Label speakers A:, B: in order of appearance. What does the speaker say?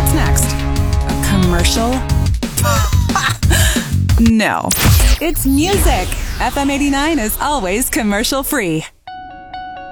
A: What's next? A commercial? No. It's music. FM 89 is always commercial free.